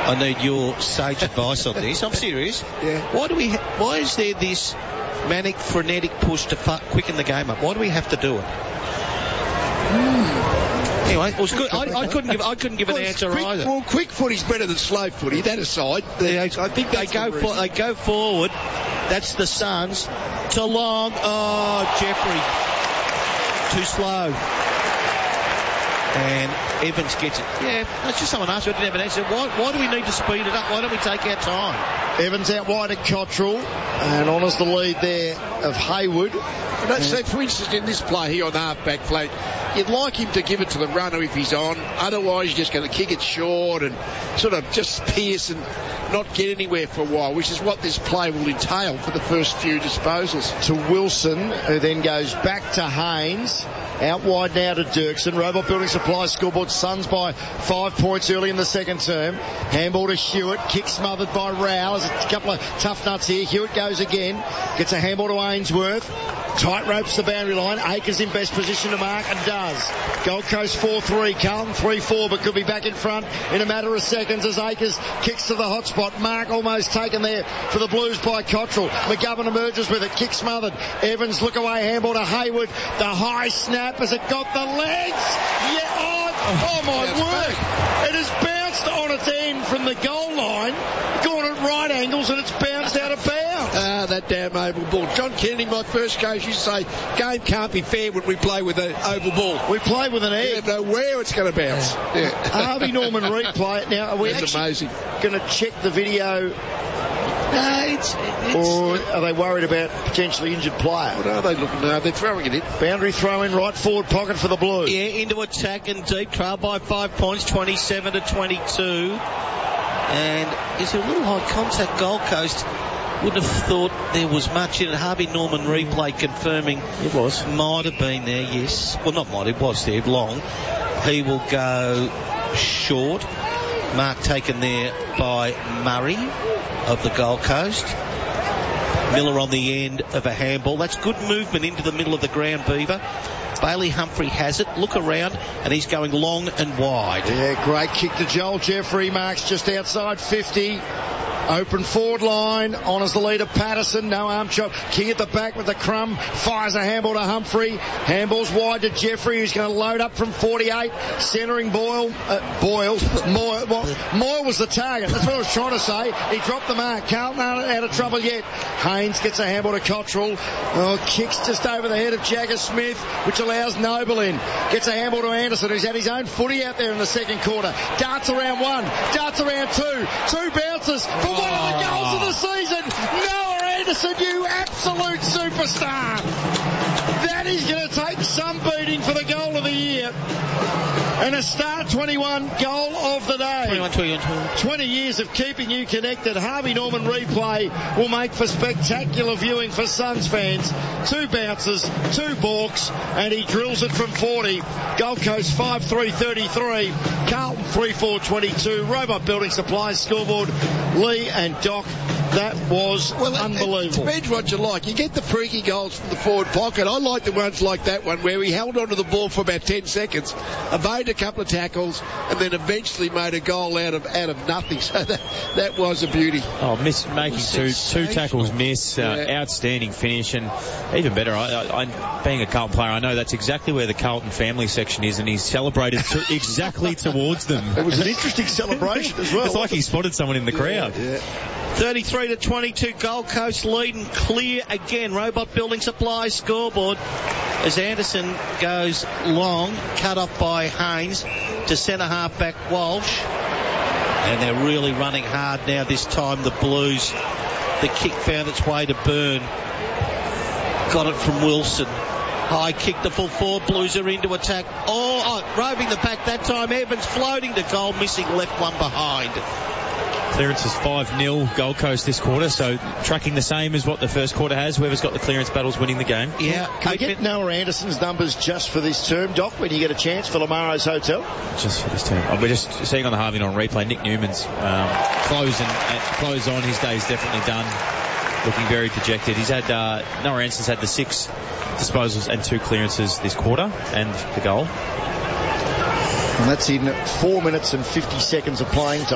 I need your sage advice on this. I'm serious. Yeah. Why is there this manic, frenetic push to quicken the game up? Why do we have to do it? Anyway, it was good. I couldn't give an answer either. Well, quick footy's better than slow footy. That aside, I think they go forward. That's the Suns. To Long. Oh, Jeffrey. Too slow. And Evans gets it. Yeah, that's just someone asked. I didn't have an answer. Why do we need to speed it up? Why don't we take our time? Evans out wide at Cottrell and honours the lead there of Hayward. So, for instance, in this play here on the half-back flank, you'd like him to give it to the runner if he's on. Otherwise, you're just going to kick it short and sort of just pierce and not get anywhere for a while, which is what this play will entail for the first few disposals. To Wilson, who then goes back to Haynes. Out wide now to Dirksen. Robot Building Supply scoreboard. Suns by 5 points early in the second term. Handball to Hewitt. Kick smothered by Rowell. There's a couple of tough nuts here. Hewitt goes again. Gets a handball to Ainsworth. Tight ropes the boundary line. Akers in best position to mark and does. Gold Coast 4-3. Carlton 3-4, but could be back in front in a matter of seconds as Akers kicks to the hot spot. Mark almost taken there for the Blues by Cottrell. McGovern emerges with it. Kick smothered. Evans look away. Handball to Hayward. The high snap. Has it got the legs? Yeah. Oh my word. It has bounced on its end from the goal line, gone at right angles, and it's bounced out of bounds. That damn oval ball. John Kennedy, my first coach, used to say, game can't be fair when we play with an oval ball. We play with an egg. You don't know where it's going to bounce. Yeah. Harvey Norman replay. Now, are we That's amazing. Going to check the video? Or are they worried about potentially injured player? What are they looking at? They're throwing it in. Boundary throw in right forward pocket for the Blues. Yeah, into attack and deep. Trail by 5 points, 27-22. And is there a little high contact? Gold Coast wouldn't have thought there was much in it. Harvey Norman replay confirming it was. Might have been there, yes. Well, not might, it was there, long. He will go short. Mark taken there by Murray of the Gold Coast. Miller on the end of a handball. That's good movement into the middle of the ground, Beaver. Bailey Humphrey has it. Look around, and he's going long and wide. Yeah, great kick to Joel Jeffrey. Marks just outside 50. Open forward line, honours the lead of Patterson, no arm chop. King at the back with the crumb, fires a handball to Humphrey. Handball's wide to Jeffrey, who's going to load up from 48. Centering Moyle was the target, that's what I was trying to say. He dropped the mark. Carlton aren't out of trouble yet. Haynes gets a handball to Cottrell. Kicks just over the head of Jagger Smith, which allows Noble in. Gets a handball to Anderson, who's had his own footy out there in the second quarter. Darts around one, darts around two. Two bounces for one of the goals of the season. Noah Anderson, you absolute superstar. That is going to take some beating for the goal of the year. And a Star 21 goal of the day. 21. 20 years of keeping you connected. Harvey Norman replay will make for spectacular viewing for Suns fans. 2 bounces, 2 balks, and he drills it from 40. Gold Coast 5-3-33. Carlton 3-4-22. Robot Building Supplies scoreboard. Lee and Doc. That was unbelievable. It depends what you like. You get the freaky goals from the forward pocket. I like the ones like that one where he held onto the ball for about 10 seconds, evaded a couple of tackles, and then eventually made a goal out of nothing. So that was a beauty. Oh, making two tackles miss, outstanding finish, and even better, I being a Carlton player, I know that's exactly where the Carlton family section is, and he's celebrated exactly towards them. It was an interesting celebration as well. It's like he spotted someone in the crowd. Yeah. 33-22, Gold Coast leading clear again. Robot Building Supplies scoreboard as Anderson goes long, cut off by Haynes to centre half back Walsh. And they're really running hard now this time, the Blues. The kick found its way to Byrne. Got it from Wilson. High kick to full forward. Blues are into attack. Roving the pack that time. Evans floating to goal, missing left one behind. Clearance is 5-0 Gold Coast this quarter, so tracking the same as what the first quarter has. Whoever's got the clearance battles winning the game. Yeah. Can we get Noah Anderson's numbers just for this term, Doc, when you get a chance for Lamaro's Hotel? Just for this term. We're just seeing on the Harvey Norman replay, Nick Newman's close on. His day's definitely done. Looking very dejected. He's had Noah Anderson's had the 6 disposals and 2 clearances this quarter, and the goal. And that's in 4 minutes and 50 seconds of playing time.